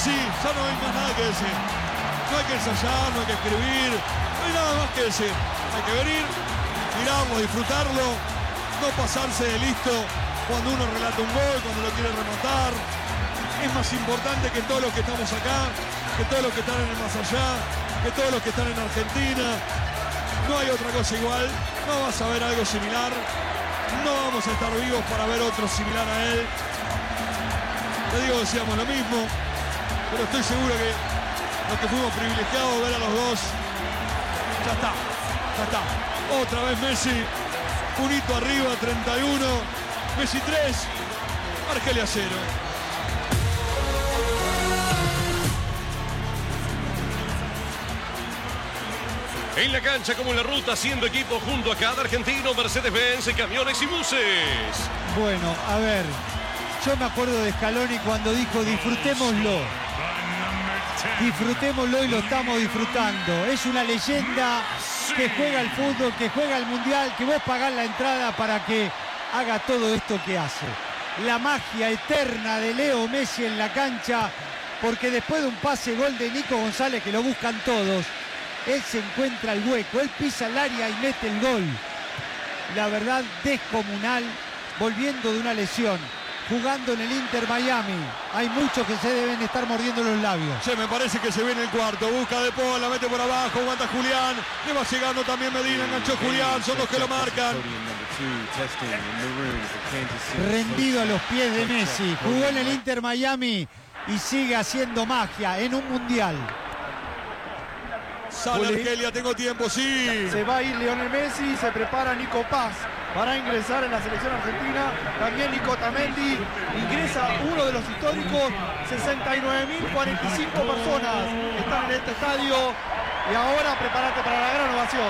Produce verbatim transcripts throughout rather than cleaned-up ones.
Messi, ya no hay más nada que decir. No hay que ensayar, no hay que escribir, no hay nada más que decir. Hay que venir, mirarlo, disfrutarlo, no pasarse de listo cuando uno relata un gol, cuando lo quiere remontar. Es más importante que todos los que estamos acá, que todos los que están en el más allá, que todos los que están en Argentina. No hay otra cosa igual, no vas a ver algo similar, no vamos a estar vivos para ver otro similar a él. Te digo, decíamos lo mismo, pero estoy seguro que los que fuimos privilegiados de ver a los dos, ya está, ya está. Otra vez Messi, un hito arriba, treinta y uno, Messi tres, Argelia cero. En la cancha como en la ruta, haciendo equipo junto a cada argentino, Mercedes-Benz, camiones y buses. Bueno, a ver, yo me acuerdo de Scaloni cuando dijo disfrutémoslo. Disfrutémoslo y lo estamos disfrutando. Es una leyenda que juega el fútbol, que juega el mundial, que vos pagás la entrada para que haga todo esto que hace. La magia eterna de Leo Messi en la cancha, porque después de un pase gol de Nico González, que lo buscan todos, él se encuentra el hueco, él pisa el área y mete el gol. La verdad, descomunal, volviendo de una lesión, jugando en el Inter Miami. Hay muchos que se deben estar mordiendo los labios. Sí, me parece que se viene el cuarto. Busca De Paul, la mete por abajo, aguanta Julián. Le va llegando también Medina, enganchó Julián, son los que lo marcan. Rendido a los pies de Messi. Jugó en el Inter Miami y sigue haciendo magia en un mundial. Sale Argelia, tengo tiempo, sí. Se va a ir Lionel Messi, se prepara Nico Paz para ingresar en la selección argentina. También Nico Otamendi, ingresa uno de los históricos. Sesenta y nueve mil cuarenta y cinco personas están en este estadio. Y ahora prepárate para la gran ovación.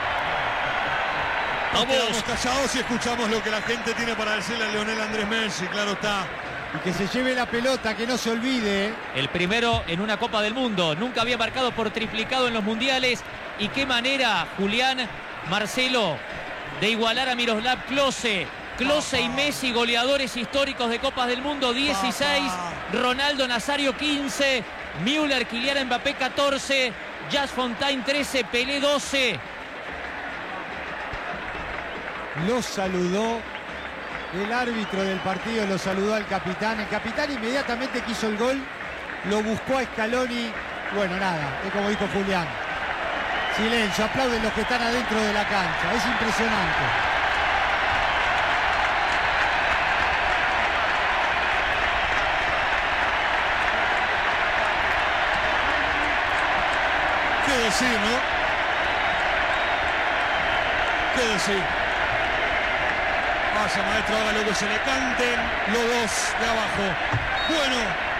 Nos quedamos callados y escuchamos lo que la gente tiene para decirle a Lionel Andrés Messi, claro está. Y que se lleve la pelota, que no se olvide. El primero en una Copa del Mundo. Nunca había marcado por triplicado en los mundiales. Y qué manera, Julián, Marcelo, de igualar a Miroslav Klose. Klose y Messi, goleadores históricos de Copas del Mundo, dieciséis. Ronaldo Nazario, quince. Müller, Kylian Mbappé, catorce. Jas Fontaine, trece. Pelé, doce. Lo saludó. El árbitro del partido lo saludó al capitán. El capitán inmediatamente quiso el gol. Lo buscó a Scaloni. Bueno, nada, es como dijo Julián. Silencio, aplauden los que están adentro de la cancha. Es impresionante. ¿Qué decir, no? ¿Qué decir? Vaya, maestro, haga lo que se le canten los dos de abajo. Bueno,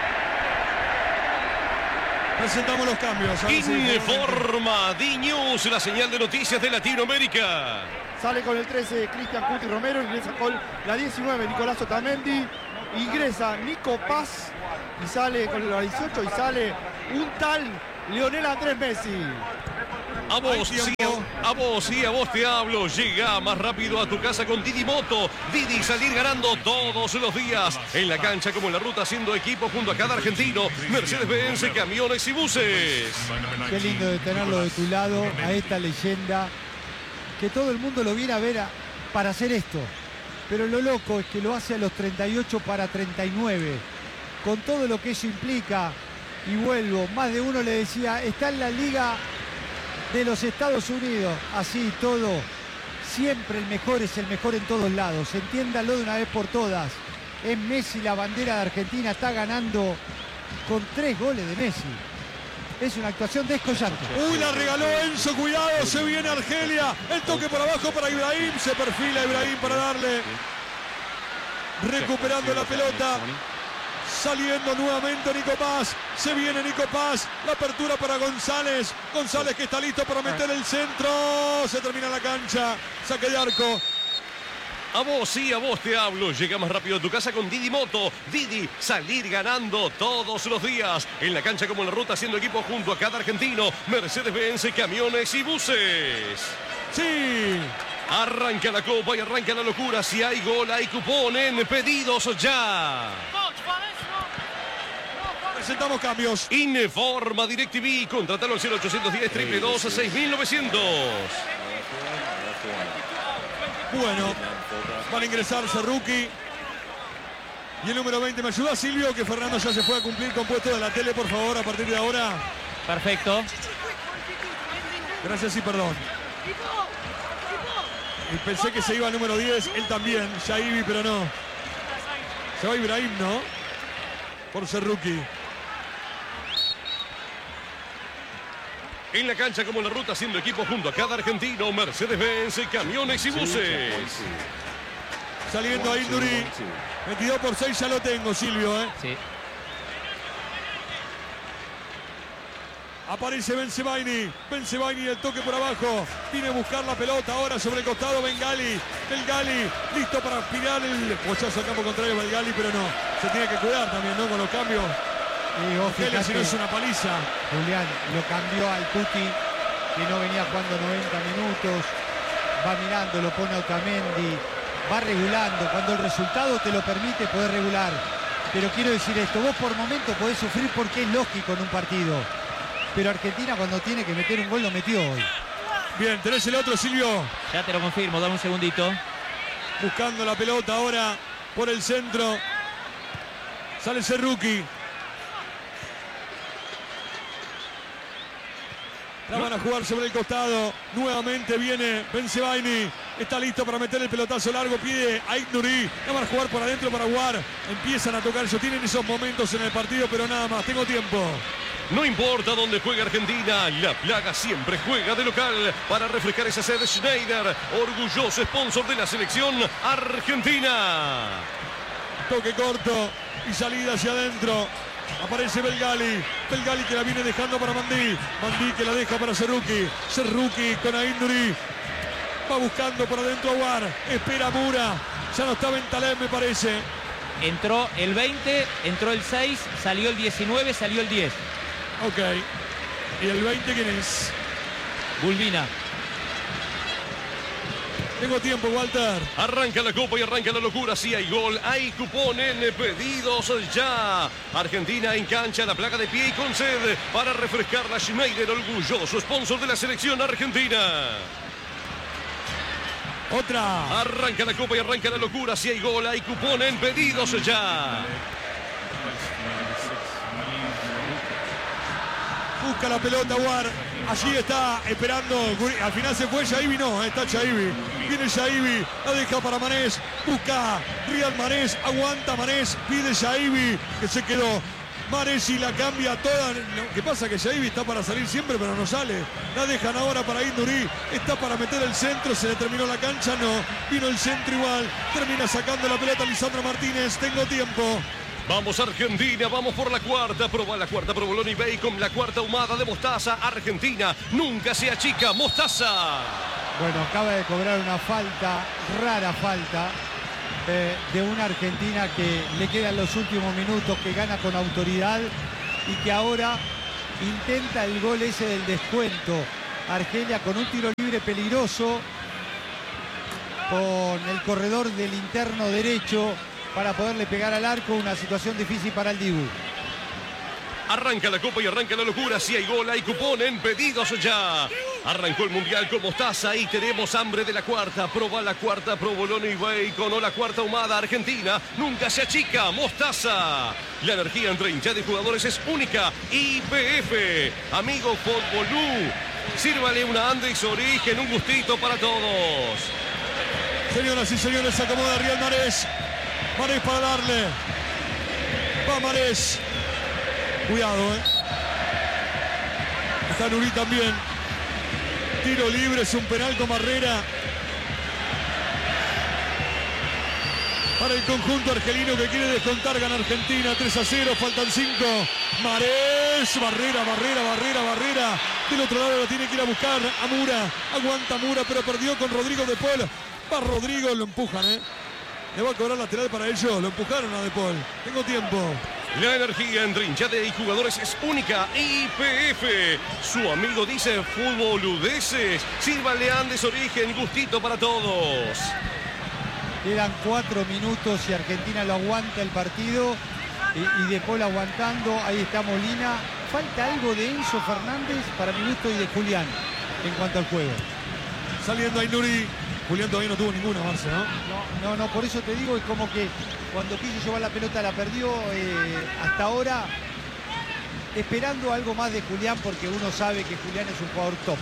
presentamos los cambios. Informa D-News, la señal de noticias de Latinoamérica. Sale con el trece Cristian Cuti Romero, ingresa con la diecinueve Nicolás Otamendi, ingresa Nico Paz y sale con la dieciocho y sale un tal Lionel Andrés Messi. A vos, sí, a, a vos y a vos te hablo. Llega más rápido a tu casa con Didi Moto. Didi, salir ganando todos los días. En la cancha como en la ruta, haciendo equipo junto a cada argentino. Mercedes-Benz, camiones y buses. Qué lindo de tenerlo de tu lado, a esta leyenda. Que todo el mundo lo viene a ver a, para hacer esto. Pero lo loco es que lo hace a los treinta y ocho para treinta y nueve. Con todo lo que eso implica. Y vuelvo, más de uno le decía, está en la liga de los Estados Unidos, así todo, siempre el mejor es el mejor en todos lados, entiéndalo de una vez por todas. Es Messi, la bandera de Argentina está ganando con tres goles de Messi. Es una actuación descollante. Uy, la regaló Enzo, cuidado, se viene Argelia, el toque por abajo para Ibrahim, se perfila Ibrahim para darle, recuperando la pelota. Saliendo nuevamente Nico Paz. Se viene Nico Paz. La apertura para González. González que está listo para meter el centro. Se termina la cancha. Saque de arco. A vos, sí, a vos te hablo. Llega más rápido a tu casa con Didi Moto. Didi, salir ganando todos los días. En la cancha como en la ruta, haciendo equipo junto a cada argentino. Mercedes-Benz, camiones y buses. Sí. Arranca la copa y arranca la locura. Si hay gol, hay cupón en pedidos ya. Presentamos cambios. Informa DirecTV. Contratalo al cero ochocientos diez, dos dos dos, seis mil novecientos. Bueno, van a ingresar Cerruqui. Y el número veinte, ¿me ayuda Silvio? Que Fernando ya se fue a cumplir con puesto de la tele, por favor, a partir de ahora. Perfecto. Gracias y perdón. Y pensé que se iba al número diez, él también, Yaibi, pero no. Se va Ibrahim, ¿no? Por Cerruqui. En la cancha como en la ruta, haciendo equipo junto a cada argentino, Mercedes-Benz, camiones y buses. Saliendo a Induri. veintidós por seis ya lo tengo, Silvio, ¿eh? Sí. Aparece Bensebaini. Bensebaini, el toque por abajo. Viene a buscar la pelota ahora sobre el costado Bengali. Bengali, listo para aspirar el bochazo al campo contrario Bengali, pero no. Se tiene que cuidar también, ¿no? Con los cambios. Y vos fijate, si no es una paliza. Julián, lo cambió al Cuti, que no venía jugando noventa minutos. Va mirando, lo pone a Otamendi. Va regulando. Cuando el resultado te lo permite, podés regular. Pero quiero decir esto, vos por momento podés sufrir porque es lógico en un partido. Pero Argentina cuando tiene que meter un gol lo metió hoy. Bien, tenés el otro, Silvio. Ya te lo confirmo, dame un segundito. Buscando la pelota ahora por el centro. Sale Cerruqui. La van a jugar sobre el costado. Nuevamente viene Bensebaini. Está listo para meter el pelotazo largo. Pide a Induri. La van a jugar por adentro para jugar. Empiezan a tocar. Ellos tienen esos momentos en el partido, pero nada más. Tengo tiempo. No importa dónde juega Argentina, la plaga siempre juega de local. Para refrescar esa sede, Schneider, orgulloso sponsor de la selección argentina. Toque corto y salida hacia adentro. Aparece Belgali. Belgali que la viene dejando para Mandí. Mandí que la deja para Cerruqui. Cerruqui con Ainduri. Va buscando por adentro a Aguar. Espera Mura. Ya no está Bentaleb, me parece. Entró el veinte, entró el seis, salió el diecinueve, salió el diez. Ok. ¿Y el veinte quién es? Bulbina. Tengo tiempo, Walter. Arranca la copa y arranca la locura. Si hay gol, hay cupón en pedidos ya. Argentina en cancha, la plaga de pie y con sed para refrescar la Schneider, orgulloso sponsor de la selección argentina. Otra. Arranca la copa y arranca la locura. Si hay gol, hay cupón en pedidos ya. Busca la pelota, War. Allí está esperando. Al final se fue Yaibi, no, está Yaibi. Viene Yaibi, la deja para Manés. Busca Riyad Manés, aguanta Manés. Pide Yaibi, que se quedó. Manés y la cambia toda. ¿Qué pasa? Que Yaibi está para salir siempre, pero no sale. La dejan ahora para Induri. Está para meter el centro. Se le terminó la cancha, no. Vino el centro igual. Termina sacando la pelota Lisandro Martínez. Tengo tiempo. Vamos Argentina, vamos por la cuarta, proba la cuarta provolone y bacon, la cuarta ahumada de mostaza. Argentina nunca se achica, mostaza. Bueno, acaba de cobrar una falta, rara falta, eh, de una Argentina que le quedan los últimos minutos, que gana con autoridad y que ahora intenta el gol ese del descuento. Argelia con un tiro libre peligroso, con el corredor del interno derecho, para poderle pegar al arco, una situación difícil para el Dibu. Arranca la copa y arranca la locura. Si hay gol, hay cupón en pedidos ya. Arrancó el mundial con mostaza y tenemos hambre de la cuarta. Proba la cuarta provolone y bacon o la cuarta ahumada. Argentina nunca se achica, mostaza. La energía entre hinchada y jugadores es única. Y P F, amigo Fútbolú. Sírvale una Andes Origen, un gustito para todos. Señoras y señores, se acomoda Riyad Mahrez. Mahrez para darle. Va Mahrez. Cuidado, eh. Está Nuri también. Tiro libre, es un penal con Barrera. Para el conjunto argelino que quiere descontar, gana Argentina tres a cero, faltan cinco. Mahrez, Barrera, Barrera, Barrera, Barrera. Del otro lado lo tiene que ir a buscar a Mura. Aguanta Mura, pero perdió con Rodrigo de Paul. Va Rodrigo, lo empujan, eh. Le va a cobrar lateral para ellos. Lo empujaron a De Paul. Tengo tiempo. La energía entre hinchada y jugadores es única. I P F. Su amigo dice Futboludeces. Sírvale Andes Origen. Gustito para todos. Quedan cuatro minutos y Argentina lo aguanta el partido. y, y De Paul aguantando, ahí está Molina. Falta algo de Enzo Fernández, para mi gusto, y de Julián en cuanto al juego. Saliendo Aynuri. Julián todavía no tuvo ninguna, Marce, ¿no? No, no, no, por eso te digo, es como que cuando quiso llevar la pelota la perdió. Eh, hasta ahora, esperando algo más de Julián, porque uno sabe que Julián es un jugador top.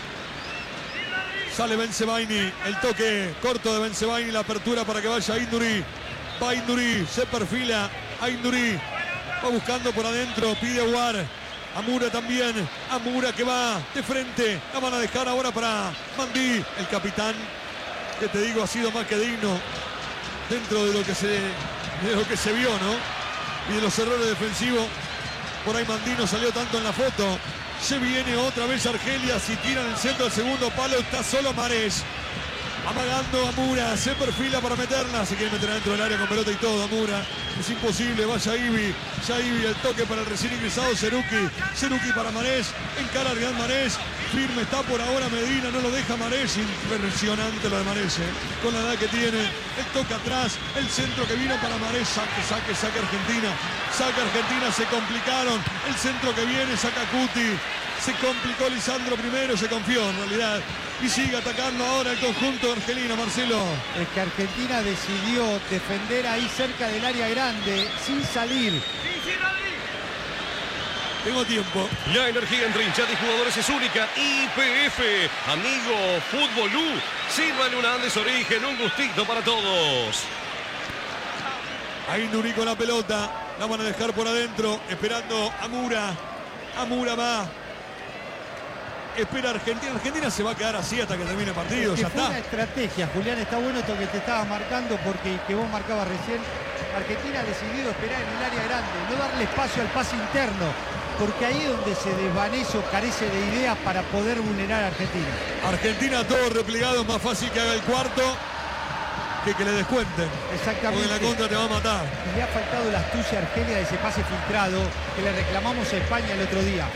Sale Bensebaini, el toque corto de Bensebaini, la apertura para que vaya Aynuri. Va Aynuri, se perfila Aynuri, va buscando por adentro, pide Aguar. Amura también, Amura que va de frente, la van a dejar ahora para Mandí, el capitán, que te digo ha sido más que digno dentro de lo que se, de lo que se vio, ¿no? Y de los errores defensivos. Por ahí Mandí no salió tanto en la foto. Se viene otra vez Argelia, si tiran el centro del segundo palo, está solo Marés. Amagando Amura, se perfila para meterla, se quiere meter adentro del área con pelota y todo Amura. Es imposible, vaya Ibi, ya Ibi, el toque para el recién ingresado Seruki. Seruki para Marés, encara Argan Marés, firme está por ahora Medina, no lo deja Marés, impresionante lo de Marés, ¿eh? Con la edad que tiene, el toque atrás, el centro que vino para Marés, saque, saque, saque Argentina, saque Argentina, se complicaron, el centro que viene, saca Cuti. Se complicó Lisandro primero, se confió en realidad. Y sigue atacando ahora el conjunto argelino, Marcelo. Es que Argentina decidió defender ahí cerca del área grande, sin salir. Tengo tiempo. La energía entre hinchada y jugadores es única. I P F, amigo Fútbolú. Sírvale una Andes Origen, un gustito para todos. Aynuri con la pelota. La van a dejar por adentro, esperando a Amura. Amura va. Espera Argentina. Argentina se va a quedar así hasta que termine el partido. Es que ya fue está. una estrategia, Julián, está bueno esto que te estaba marcando, porque que vos marcabas recién. Argentina ha decidido esperar en el área grande, no darle espacio al pase interno, porque ahí es donde se desvanece o carece de ideas para poder vulnerar a Argentina. Argentina todo replegado, es más fácil que haga el cuarto que que le descuenten. Exactamente. Porque la contra te va a matar. Y le ha faltado la astucia a Argelia de ese pase filtrado que le reclamamos a España el otro día.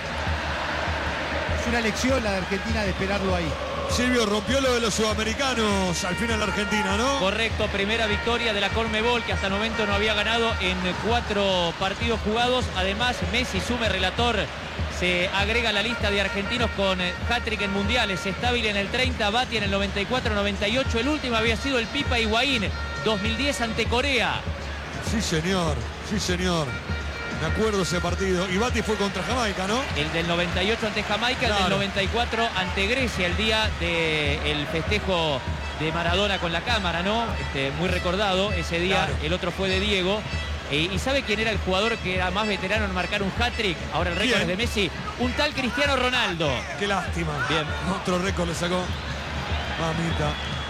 Es una lección la de Argentina de esperarlo ahí. Silvio, rompió lo de los sudamericanos al final la Argentina, ¿no? Correcto, primera victoria de la Conmebol, que hasta el momento no había ganado en cuatro partidos jugados. Además, Messi, Sume, relator, se agrega a la lista de argentinos con hat-trick en mundiales. Stabile en el treinta, Bati en el noventa y cuatro noventa y ocho. El último había sido el Pipa Higuaín, dos mil diez ante Corea. Sí, señor, sí, señor. Me acuerdo ese partido. Y Bati fue contra Jamaica, ¿no? El del noventa y ocho ante Jamaica, claro. El del noventa y cuatro ante Grecia, el día del festejo de Maradona con la cámara, ¿no? Este, muy recordado ese día. Claro. El otro fue de Diego. Eh, ¿Y sabe quién era el jugador que era más veterano en marcar un hat-trick? Ahora el récord es de Messi. Un tal Cristiano Ronaldo. Qué lástima. Bien. Otro récord le sacó. Mamita.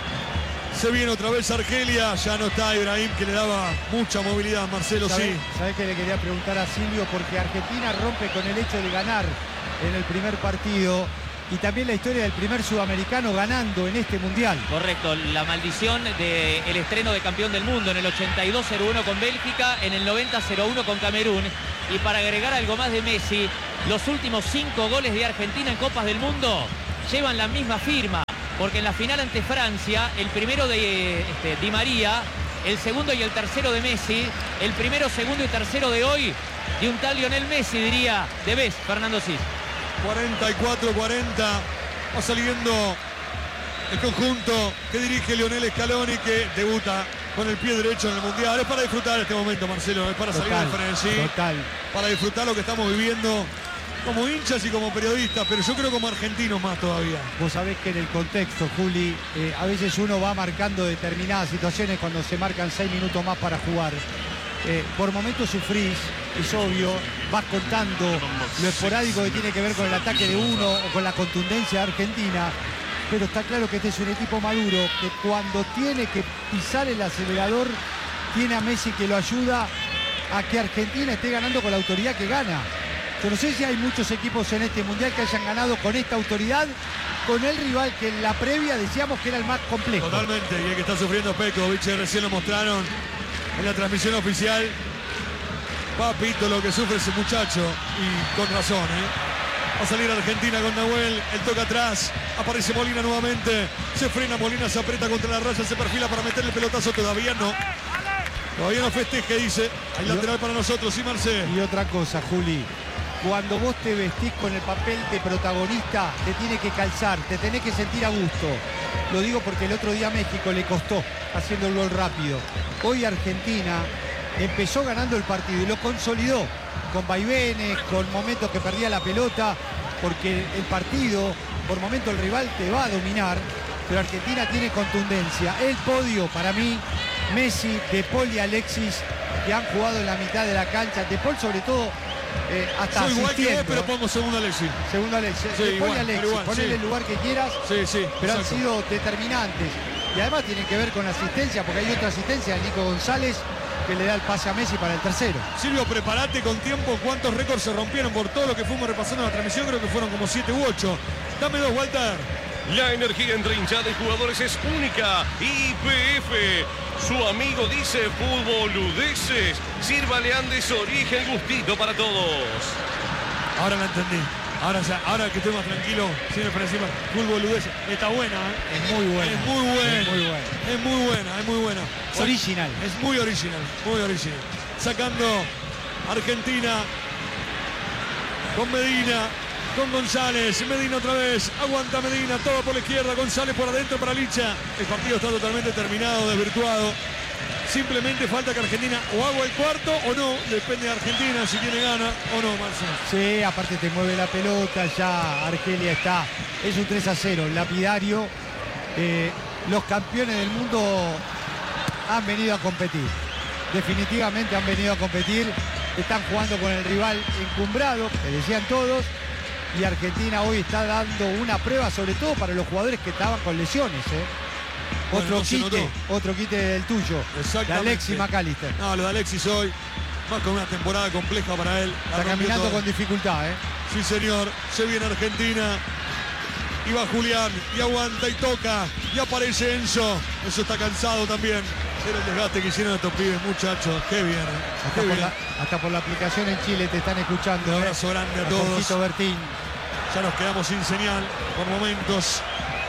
Se viene otra vez Argelia, ya no está Ibrahim, que le daba mucha movilidad, Marcelo, ¿Sabe, sí. ¿Sabés que le quería preguntar a Silvio? Porque Argentina rompe con el hecho de ganar en el primer partido y también la historia del primer sudamericano ganando en este mundial. Correcto, la maldición del estreno de campeón del mundo en el ochenta y dos cero uno con Bélgica, en el noventa cero uno con Camerún. Y para agregar algo más de Messi, los últimos cinco goles de Argentina en Copas del Mundo llevan la misma firma. Porque en la final ante Francia, el primero de este, Di María, el segundo y el tercero de Messi, el primero, segundo y tercero de hoy, de un tal Lionel Messi, diría, de vez, Fernando Cis. cuarenta y cuatro cuarenta, va saliendo el conjunto que dirige Lionel Scaloni, que debuta con el pie derecho en el Mundial. Es para disfrutar este momento, Marcelo, es para total, salir del frenesí, total. Para disfrutar lo que estamos viviendo como hinchas y como periodistas, pero yo creo como argentinos más todavía. Vos sabés que en el contexto, Juli, eh, a veces uno va marcando determinadas situaciones cuando se marcan seis minutos más para jugar. Eh, por momentos sufrís, es obvio, vas contando lo esporádico que tiene que ver con el ataque de uno o con la contundencia de Argentina, pero está claro que este es un equipo maduro que cuando tiene que pisar el acelerador tiene a Messi que lo ayuda a que Argentina esté ganando con la autoridad que gana. Yo no sé si hay muchos equipos en este mundial que hayan ganado con esta autoridad, con el rival que en la previa decíamos que era el más complejo. Totalmente, y el que está sufriendo Pekovic, recién lo mostraron en la transmisión oficial. Papito lo que sufre ese muchacho, y con razón, ¿eh? Va a salir Argentina con Nahuel, el toca atrás, aparece Molina nuevamente, se frena Molina, se aprieta contra la raya, se perfila para meter el pelotazo, todavía no. Todavía no festeje, dice. Hay lateral para nosotros, sí, Marcelo. Y otra cosa, Juli. Cuando vos te vestís con el papel de protagonista, te tiene que calzar, te tenés que sentir a gusto. Lo digo porque el otro día a México le costó haciendo el gol rápido. Hoy Argentina empezó ganando el partido y lo consolidó con vaivenes, con momentos que perdía la pelota, porque el partido, por momentos el rival te va a dominar, pero Argentina tiene contundencia. El podio para mí, Messi, De Paul y Alexis, que han jugado en la mitad de la cancha. De Paul sobre todo eh, hasta Soy igual que vos, pero asistiendo. pongo segundo Alexis. Segundo Alexis. Sí, De Paul y igual, Alexis, igual, ponele sí. el lugar que quieras, Sí, sí. pero exacto. han sido determinantes. Y además tienen que ver con la asistencia, porque hay otra asistencia de Nico González que le da el pase a Messi para el tercero. Silvio, prepárate con tiempo. ¿Cuántos récords se rompieron por todo lo que fuimos repasando en la transmisión? Creo que fueron como siete u ocho. Dame dos, Walter. La energía entre hinchada y jugadores es única. Y P F, su amigo dice fútbol ludeces. Sírvale Andes Origen, gustito para todos. Ahora la entendí. Ahora ya, ahora que estoy más tranquilo, siempre para encima, fútbol ludez. Está buena, ¿eh? Es muy buena. Es muy buena. Es muy buena. Es muy buena, es muy buena. Sac- Original. Es muy original, muy original. Sacando Argentina con Medina, con González. Medina otra vez. Aguanta Medina, todo por la izquierda. González por adentro para Licha. El partido está totalmente terminado, desvirtuado. Simplemente falta que Argentina o haga el cuarto o no. Depende de Argentina si tiene gana o no, Marcelo. Sí, aparte te mueve la pelota, ya Argelia está. Es un tres a cero, lapidario. Eh, los campeones del mundo han venido a competir. Definitivamente han venido a competir. Están jugando con el rival encumbrado, que decían todos. Y Argentina hoy está dando una prueba, sobre todo para los jugadores que estaban con lesiones. ¿eh? Bueno, otro no se quite, notó. otro quite del tuyo. De Exactamente. Alexis McAllister. No, lo de Alexis hoy, más con una temporada compleja para él. La Está rompió caminando toda. con dificultad, ¿eh? Sí, señor. Se viene Argentina. Y va Julián. Y aguanta y toca. Y aparece Enzo. Eso está cansado también. Era el desgaste que hicieron estos pibes, muchachos. Qué bien. ¿eh? Hasta Qué por, bien. la, hasta por la aplicación en Chile te están escuchando. Un ¿eh? abrazo grande a A todos. Jorgito Bertín. Ya nos quedamos sin señal por momentos.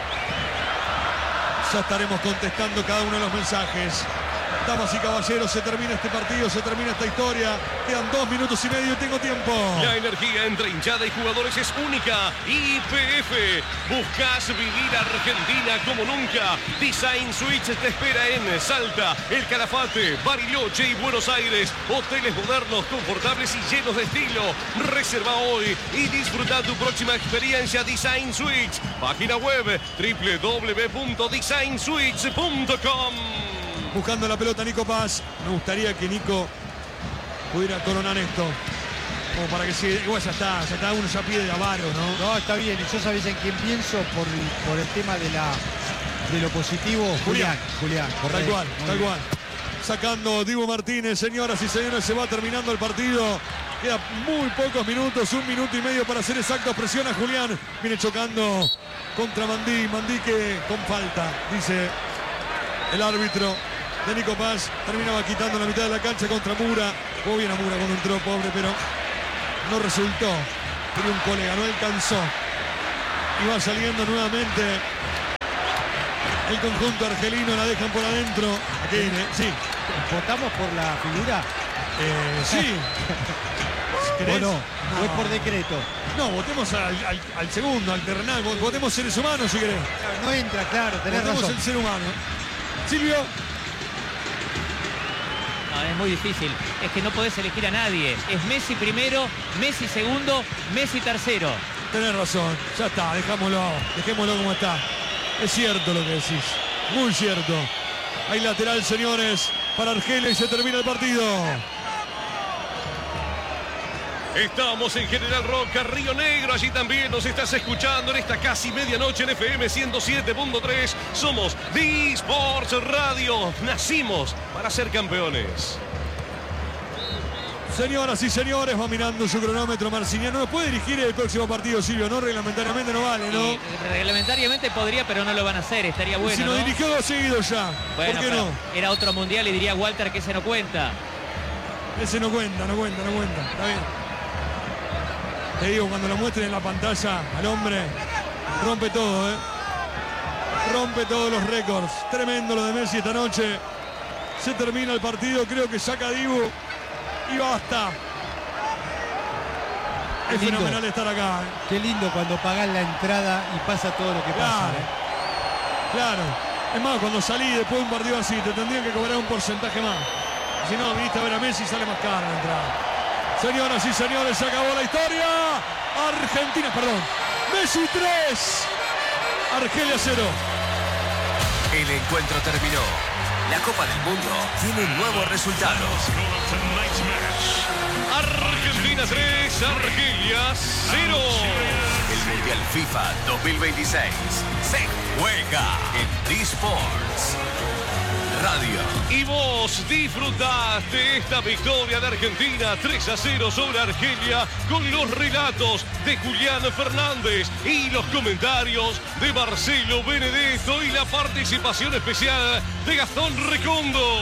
Ya estaremos contestando cada uno de los mensajes. Damas y caballeros, se termina este partido, se termina esta historia. Quedan dos minutos y medio y tengo tiempo. La energía entre hinchada y jugadores es única. Y P F, buscas vivir Argentina como nunca. Design Switch te espera en Salta, El Calafate, Bariloche y Buenos Aires. Hoteles modernos, confortables y llenos de estilo. Reserva hoy y disfruta tu próxima experiencia Design Switch. Página web doble u doble u doble u punto design switch punto com. Buscando la pelota Nico Paz. Me gustaría que Nico pudiera coronar esto. Como para que se... Igual ya está, ya está, uno ya pide de avaro, ¿no? No, está bien. Y yo sabés en quién pienso por, por el tema de la de lo positivo. Julián. Julián, Julián. Tal correcto. cual, Muy tal bien. cual. Sacando Dibu Martínez, señoras y señores, se va terminando el partido. Queda muy pocos minutos, un minuto y medio para ser exactos. Presiona Julián. Viene chocando contra Mandí. Mandí que con falta, dice el árbitro de Nico Paz. Terminaba quitando la mitad de la cancha contra Mura. Jugó bien a Mura cuando entró, pobre, pero no resultó. Tenía un colega, no alcanzó. Y va saliendo nuevamente el conjunto argelino, la dejan por adentro. Aquí viene, sí. ¿Votamos por la figura? Eh, sí. ¿Querés? ¿O no? ¿O es por decreto? No, votemos al, al- al segundo, al terrenal. Votemos seres humanos si querés. No entra, claro, tenés Votemos razón. el ser humano. Silvio. No, es muy difícil. Es que no podés elegir a nadie. Es Messi primero, Messi segundo, Messi tercero. Tenés razón. Ya está, dejámoslo. Dejémoslo como está. Es cierto lo que decís. Muy cierto. Hay lateral, señores, para Argelia y se termina el partido. Estamos en General Roca, Río Negro. Allí también nos estás escuchando en esta casi medianoche en F M ciento siete punto tres. Somos The Sports Radio. Nacimos para ser campeones. Señoras y señores, va mirando su cronómetro Marciniano. No puede dirigir el próximo partido, Silvio, ¿no? Reglamentariamente no vale, ¿no? Y reglamentariamente podría, pero no lo van a hacer. Estaría bueno, Si nos ¿no? dirigió dos seguidos ya. Bueno, ¿Por qué pero no? era otro mundial y diría Walter que ese no cuenta. Ese no cuenta, no cuenta, no cuenta. Está bien. Te digo, cuando lo muestren en la pantalla al hombre, rompe todo, ¿eh? Rompe todos los récords. Tremendo lo de Messi esta noche. Se termina el partido, creo que saca Dibu y basta. Es lindo. fenomenal estar acá. ¿eh? Qué lindo cuando pagás la entrada y pasa todo lo que Claro, pasa. ¿eh? claro. Es más, cuando salí después de un partido así, te tendrían que cobrar un porcentaje más. Si no, viniste a ver a Messi, sale más cara la entrada. Señoras y señores, se acabó la historia. Argentina, perdón. Messi tres. Argelia cero. El encuentro terminó. La Copa del Mundo tiene nuevos resultados. Argentina tres, Argelia cero. El Mundial FIFA dos mil veintiséis se juega en D-Sports Radio. Y vos disfrutaste esta victoria de Argentina tres a cero sobre Argelia con los relatos de Julián Fernández y los comentarios de Marcelo Benedetto y la participación especial de Gastón Recondo.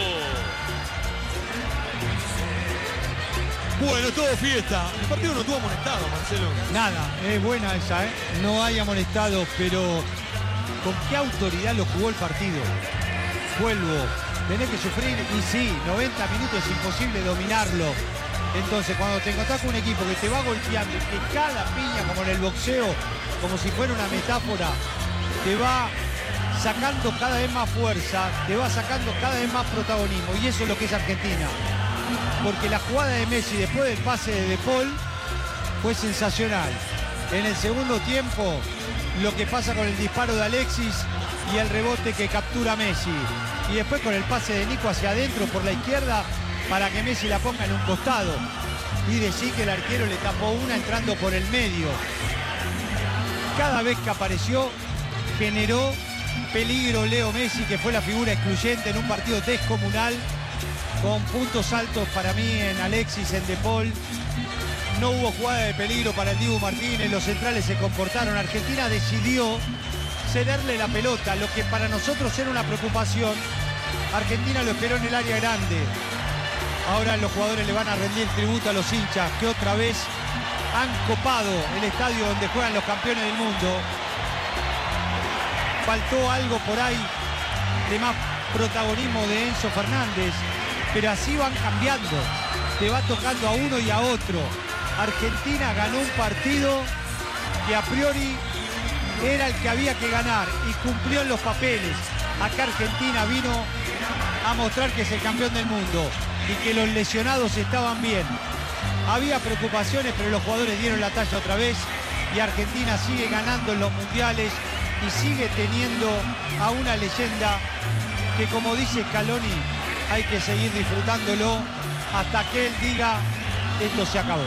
Bueno, todo fiesta. El partido no tuvo amonestado, Marcelo. Nada, es buena esa, ¿eh? No hay amonestado, pero ¿con qué autoridad lo jugó el partido? Vuelvo, tenés que sufrir y sí, noventa minutos es imposible dominarlo. Entonces, cuando te encontrás con un equipo que te va golpeando y que cada piña, como en el boxeo, como si fuera una metáfora, te va sacando cada vez más fuerza, te va sacando cada vez más protagonismo. Y eso es lo que es Argentina. Porque la jugada de Messi después del pase de De Paul fue sensacional. En el segundo tiempo, lo que pasa con el disparo de Alexis y el rebote que captura Messi. Y después con el pase de Nico hacia adentro por la izquierda para que Messi la ponga en un costado. Y decir que el arquero le tapó una entrando por el medio. Cada vez que apareció, generó peligro Leo Messi, que fue la figura excluyente en un partido descomunal, con puntos altos para mí en Alexis, en De Paul. No hubo jugada de peligro para el Dibu Martínez, los centrales se comportaron. Argentina decidió cederle la pelota, lo que para nosotros era una preocupación. Argentina lo esperó en el área grande. Ahora los jugadores le van a rendir tributo a los hinchas que otra vez han copado el estadio donde juegan los campeones del mundo. Faltó algo por ahí de más protagonismo de Enzo Fernández, pero así van cambiando. Te va tocando a uno y a otro. Argentina ganó un partido que a priori era el que había que ganar y cumplió en los papeles. Acá Argentina vino a mostrar que es el campeón del mundo y que los lesionados estaban bien. Había preocupaciones, pero los jugadores dieron la talla otra vez y Argentina sigue ganando en los mundiales y sigue teniendo a una leyenda que, como dice Scaloni, hay que seguir disfrutándolo hasta que él diga esto se acabó.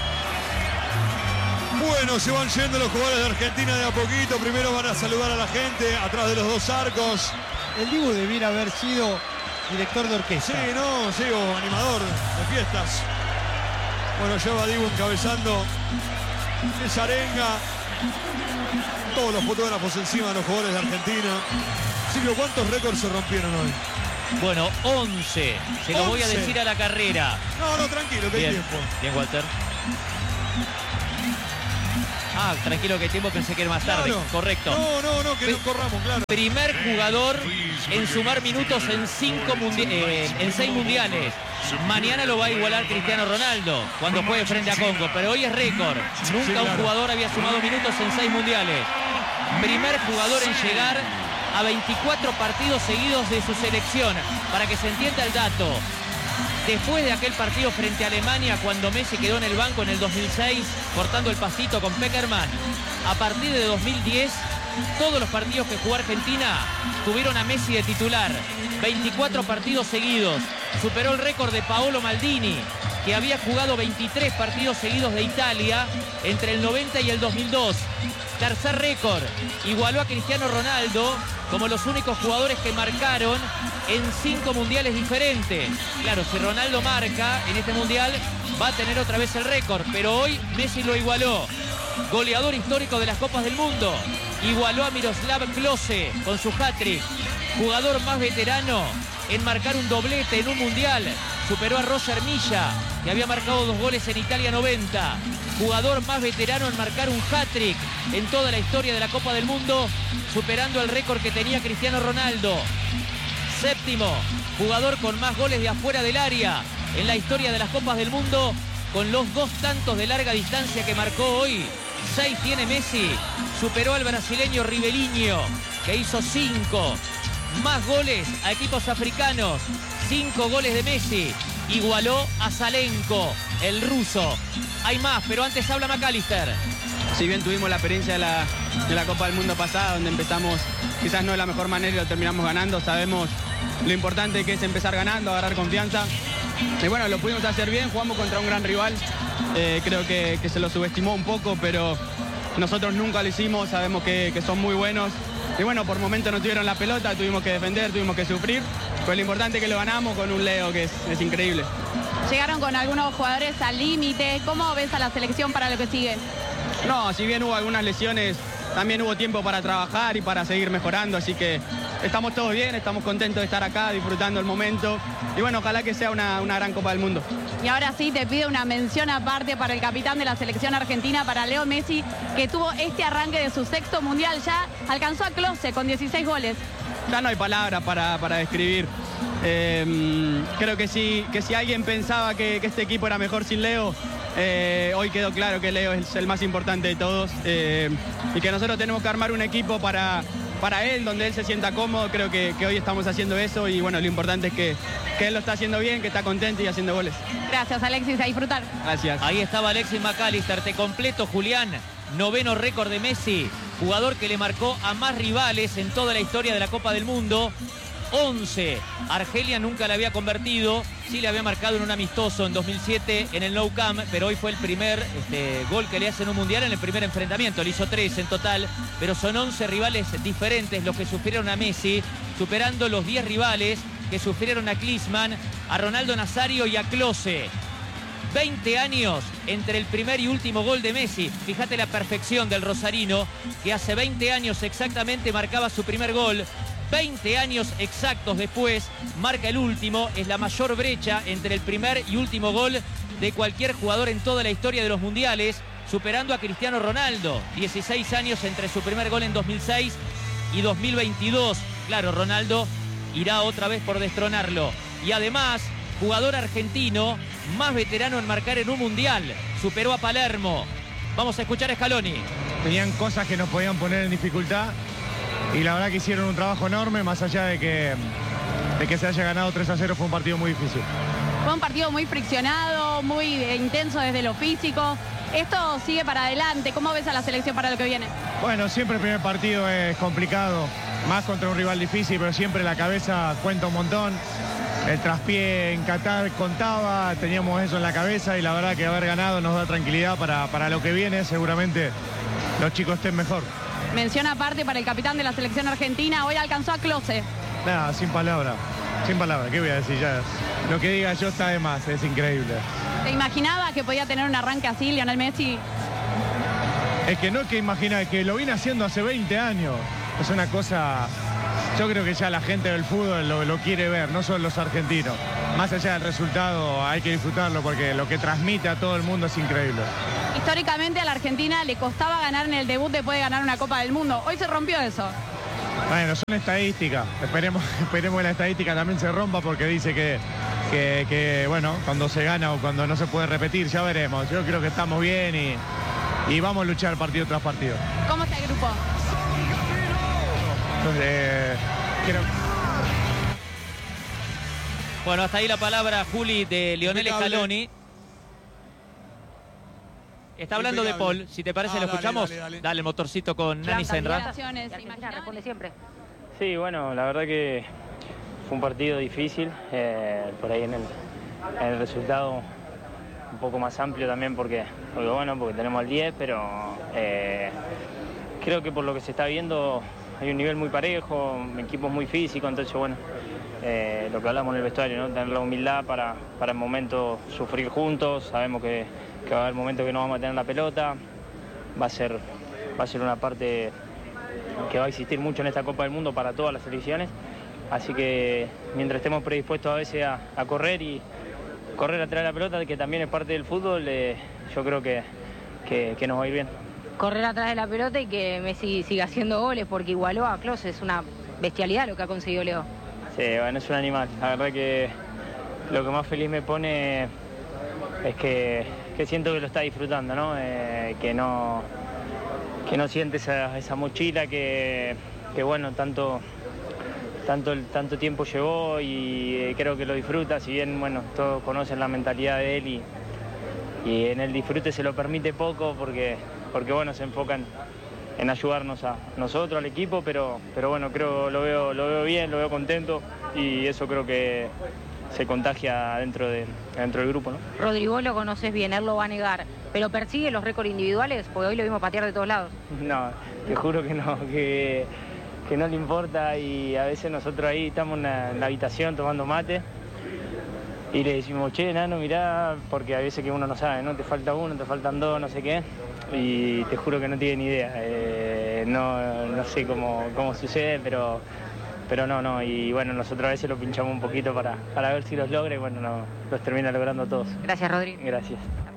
Bueno, se van yendo los jugadores de Argentina de a poquito. Primero van a saludar a la gente atrás de los dos arcos. El Dibu debiera haber sido director de orquesta. Sí, no, sí, o animador de fiestas. Bueno, lleva Dibu encabezando esa arenga. Todos los fotógrafos encima de los jugadores de Argentina. Silvio, ¿cuántos récords se rompieron hoy? Bueno, once. Se lo voy a decir a la carrera. No, no, tranquilo, que hay Bien, tiempo. bien, Walter. Ah, tranquilo que hay tiempo, pensé que era más tarde. Claro. Correcto. No, no, no, que Pe- no corramos, claro. Primer jugador en sumar minutos en cinco mundi- eh, en seis mundiales. Mañana lo va a igualar Cristiano Ronaldo cuando juegue frente a Congo, pero hoy es récord. Nunca Sí, claro. un jugador había sumado minutos en seis mundiales. Primer jugador en llegar a veinticuatro partidos seguidos de su selección. Para que se entienda el dato, después de aquel partido frente a Alemania, cuando Messi quedó en el banco en el dos mil seis, cortando el pasito con Peckerman, a partir de dos mil diez, todos los partidos que jugó Argentina tuvieron a Messi de titular. veinticuatro partidos seguidos. Superó el récord de Paolo Maldini, que había jugado veintitrés partidos seguidos de Italia entre el noventa y el dos mil dos. Tercer récord. Igualó a Cristiano Ronaldo como los únicos jugadores que marcaron en cinco mundiales diferentes. Claro, si Ronaldo marca en este mundial, va a tener otra vez el récord, pero hoy Messi lo igualó. Goleador histórico de las Copas del Mundo. Igualó a Miroslav Klose con su hat-trick. Jugador más veterano en marcar un doblete en un mundial. Superó a Roger Milla, que había marcado dos goles en Italia noventa. Jugador más veterano en marcar un hat-trick en toda la historia de la Copa del Mundo, superando el récord que tenía Cristiano Ronaldo. Séptimo jugador con más goles de afuera del área en la historia de las Copas del Mundo, con los dos tantos de larga distancia que marcó hoy. Seis tiene Messi, superó al brasileño Ribeirinho, que hizo cinco. Más goles a equipos africanos, cinco goles de Messi. Igualó a Salenko, el ruso. Hay más, pero antes habla McAllister. Si bien tuvimos la experiencia de la, de la Copa del Mundo pasada, donde empezamos quizás no de la mejor manera y lo terminamos ganando, sabemos lo importante que es empezar ganando, agarrar confianza. Y bueno, lo pudimos hacer bien, jugamos contra un gran rival. Eh, creo que, que se lo subestimó un poco, pero nosotros nunca lo hicimos, sabemos que, que son muy buenos. Y bueno, por momentos no tuvieron la pelota, tuvimos que defender, tuvimos que sufrir. Pero lo importante es que lo ganamos con un Leo que es, es increíble. Llegaron con algunos jugadores al límite. ¿Cómo ves a la selección para lo que sigue? No, si bien hubo algunas lesiones, también hubo tiempo para trabajar y para seguir mejorando. Así que estamos todos bien, estamos contentos de estar acá, disfrutando el momento. Y bueno, ojalá que sea una, una gran Copa del Mundo. Y ahora sí, te pido una mención aparte para el capitán de la selección argentina, para Leo Messi, que tuvo este arranque de su sexto mundial. Ya alcanzó a Klose con dieciséis goles. Ya no hay palabras para, para describir. Eh, creo que si, que si alguien pensaba que, que este equipo era mejor sin Leo, eh, hoy quedó claro que Leo es el más importante de todos. Eh, y que nosotros tenemos que armar un equipo para, para él, donde él se sienta cómodo. Creo que, que hoy estamos haciendo eso y bueno, lo importante es que, que él lo está haciendo bien, que está contento y haciendo goles. Gracias, Alexis, a disfrutar. Gracias. Ahí estaba Alexis McAllister. Te completo, Julián. Noveno récord de Messi, jugador que le marcó a más rivales en toda la historia de la Copa del Mundo. once. Argelia nunca le había convertido, sí le había marcado en un amistoso en dos mil siete en el Nou Camp, pero hoy fue el primer este, gol que le hace en un mundial en el primer enfrentamiento. Le hizo tres en total, pero son once rivales diferentes los que sufrieron a Messi, superando los diez rivales que sufrieron a Klinsmann, a Ronaldo Nazario y a Klose. veinte años entre el primer y último gol de Messi. Fíjate la perfección del rosarino, que hace veinte años exactamente marcaba su primer gol. veinte años exactos después marca el último. Es la mayor brecha entre el primer y último gol de cualquier jugador en toda la historia de los mundiales, superando a Cristiano Ronaldo. dieciséis años entre su primer gol en dos mil seis y dos mil veintidós. Claro, Ronaldo irá otra vez por destronarlo. Y además, jugador argentino más veterano en marcar en un mundial. Superó a Palermo. Vamos a escuchar a Scaloni. Tenían cosas que nos podían poner en dificultad y la verdad que hicieron un trabajo enorme, más allá de que, de que se haya ganado tres a cero, fue un partido muy difícil. Fue un partido muy friccionado, muy intenso desde lo físico. Esto sigue para adelante. ¿Cómo ves a la selección para lo que viene? Bueno, siempre el primer partido es complicado, más contra un rival difícil, pero siempre la cabeza cuenta un montón. El traspié en Qatar contaba, teníamos eso en la cabeza y la verdad que haber ganado nos da tranquilidad para, para lo que viene. Seguramente los chicos estén mejor. Mención aparte para el capitán de la selección argentina, hoy alcanzó a Klose. Nada, sin palabras, sin palabras, ¿qué voy a decir? Ya, lo que diga yo está de más, es increíble. ¿Te imaginabas que podía tener un arranque así, Lionel Messi? Es que no es que imagina, que lo viene haciendo hace veinte años. Es una cosa, yo creo que ya la gente del fútbol lo, lo quiere ver, no solo los argentinos. Más allá del resultado hay que disfrutarlo porque lo que transmite a todo el mundo es increíble. Históricamente a la Argentina le costaba ganar en el debut después de ganar una Copa del Mundo. Hoy se rompió eso. Bueno, son estadísticas. Esperemos, esperemos que la estadística también se rompa porque dice que, que, que, bueno, cuando se gana o cuando no se puede repetir, ya veremos. Yo creo que estamos bien y, y vamos a luchar partido tras partido. ¿Cómo está el grupo? Entonces, eh, creo... Bueno, hasta ahí la palabra, Juli, de Lionel Scaloni. Está hablando de Paul, si te parece, ah, lo dale, escuchamos. Dale, dale. Dale el motorcito con Nani Senra. Responde siempre. Sí, bueno, la verdad que fue un partido difícil. Eh, por ahí en el, en el resultado un poco más amplio también porque, porque bueno, porque tenemos al diez, pero eh, creo que por lo que se está viendo hay un nivel muy parejo, equipos muy físicos, entonces bueno, eh, lo que hablamos en el vestuario, ¿no? Tener la humildad para, para el momento sufrir juntos. Sabemos que, que va a haber momentos que no vamos a tener la pelota, va a ser, va a ser una parte que va a existir mucho en esta Copa del Mundo para todas las selecciones, así que mientras estemos predispuestos a veces a, a correr y correr atrás de la pelota, que también es parte del fútbol, eh, yo creo que, que, que nos va a ir bien. Correr atrás de la pelota y que Messi siga haciendo goles porque igualó a Klose, es una bestialidad lo que ha conseguido Leo. Sí, Sí, bueno, es un animal. La verdad que lo que más feliz me pone es que, que siento que lo está disfrutando, ¿no? Eh, que no que no siente esa, esa mochila que, que bueno, tanto, tanto, tanto tiempo llevó y eh, creo que lo disfruta. Si bien, bueno, todos conocen la mentalidad de él y, y en el disfrute se lo permite poco porque, porque bueno, se enfocan en ayudarnos a nosotros, al equipo, pero, pero bueno, creo lo veo, lo veo bien, lo veo contento y eso creo que se contagia dentro, de, dentro del grupo, ¿no? Rodri, vos lo conoces bien, él lo va a negar, pero persigue los récords individuales, porque hoy lo vimos patear de todos lados. No, te juro que no, que, que no le importa y a veces nosotros ahí estamos en la, en la habitación tomando mate y le decimos, che, Nano, mirá, porque a veces que uno no sabe, ¿no? Te falta uno, te faltan dos, no sé qué. Y te juro que no tiene ni idea. Eh, no, no sé cómo, cómo sucede, pero, pero no, no. Y bueno, nosotros a veces lo pinchamos un poquito para, para ver si los logra y bueno, no, los termina logrando todos. Gracias, Rodri. Gracias.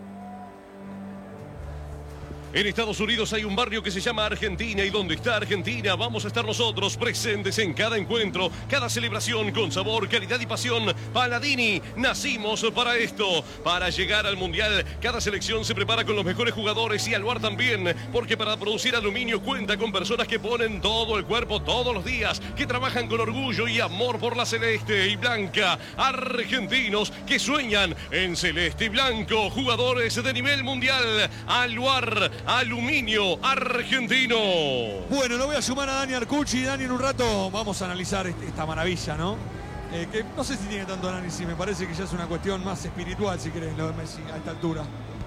En Estados Unidos hay un barrio que se llama Argentina y donde está Argentina vamos a estar nosotros presentes en cada encuentro, cada celebración con sabor, calidad y pasión. Paladini, nacimos para esto, para llegar al Mundial. Cada selección se prepara con los mejores jugadores y Aluar también, porque para producir aluminio cuenta con personas que ponen todo el cuerpo todos los días, que trabajan con orgullo y amor por la celeste y blanca. Argentinos que sueñan en celeste y blanco, jugadores de nivel mundial. Aluar, aluminio argentino. Bueno, lo voy a sumar a Dani Arcucci. Dani, en un rato vamos a analizar este, esta maravilla, ¿no? Eh, que no sé si tiene tanto análisis, me parece que ya es una cuestión más espiritual, si querés, lo de Messi a esta altura.